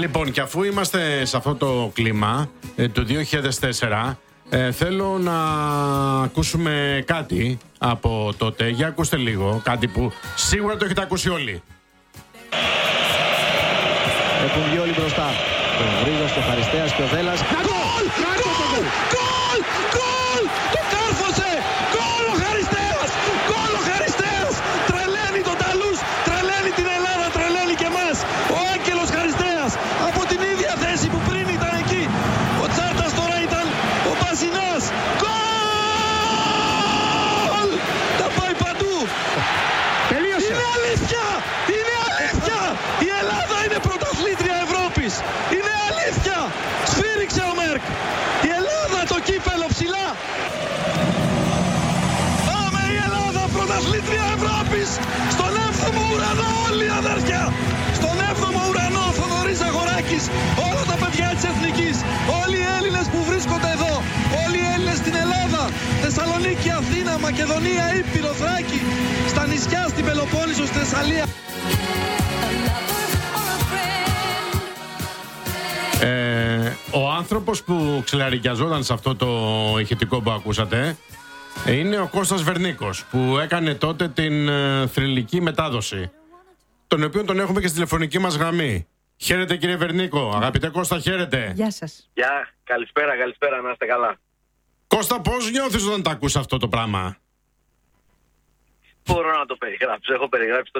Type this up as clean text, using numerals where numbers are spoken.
Λοιπόν, και αφού είμαστε σε αυτό το κλίμα του 2004, θέλω να ακούσουμε κάτι από τότε. Για ακούστε λίγο, κάτι που σίγουρα το έχετε ακούσει όλοι. Έχουν βγει όλοι μπροστά. Ο Βρίζος και ο Χαριστέας και ο Δέλλας. Γκολ! Γκολ! Γκολ! Γκολ! Το κάρφωσε! Γκολ ο Χαριστέας! Γκολ ο Χαριστέας! Τρελαίνει τον Ταλούς, τρελαίνει την Ελλάδα, τρελαίνει και εμάς. Ο Άγγελος Χαριστέας από την ίδια θέση που πριν ήταν εκεί. Ο Τσάρτας τώρα ήταν ο Μπασινάς. Γκολ! Τα πάει παντού. Τελείωσε. Είναι αλήθεια! Είναι αλήθεια! Η Ελλάδα είναι πρωταθλήτρια Ευρώπης. Είναι αλήθεια! Σφύριξε ο Μέρκ. Η Ελλάδα το κύπελο ψηλά. Πάμε η Ελλάδα πρωταθλήτρια Ευρώπης. Στον 7ο ουρανό όλοι οι αδέρφια. Στον 7ο ουρανό ο Θοδωρής Αγοράκης. Όλα τα παιδιά της Εθνικής. Όλοι οι Έλληνες που βρίσκονται εδώ. Όλοι οι Έλληνες στην Ελλάδα. Θεσσαλονίκη, Αθήνα, Μακεδονία, Ήπειρο, Θράκη. Στα νησιά, στην Πελοπόννησο, στη Θεσσαλία. Ο άνθρωπος που ξελαρικιαζόταν σε αυτό το ηχητικό που ακούσατε είναι ο Κώστας Βερνίκος, που έκανε τότε την θρυλική μετάδοση, τον οποίο τον έχουμε και στη τηλεφωνική μας γραμμή. Χαίρετε κύριε Βερνίκο, αγαπητέ Κώστα, χαίρετε. Γεια σας. Γεια, καλησπέρα, να είστε καλά. Κώστα, πώς νιώθεις όταν τα ακούς αυτό το πράγμα? Μπορώ να το περιγράψω, έχω περιγράψει